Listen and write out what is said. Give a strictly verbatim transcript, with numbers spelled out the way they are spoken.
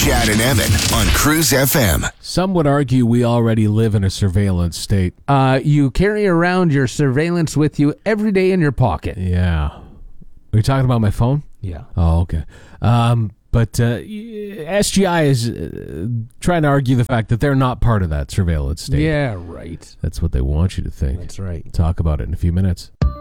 Chad and Evan on Cruise F M. Some would argue we already live in a surveillance state. Uh, you carry around your surveillance with you every day in your pocket. Yeah. Are you talking about my phone? Yeah. Oh, okay. Um, but uh, S G I is uh, trying to argue the fact that they're not part of that surveillance state. Yeah, right. That's what they want you to think. That's right. Talk about it in a few minutes.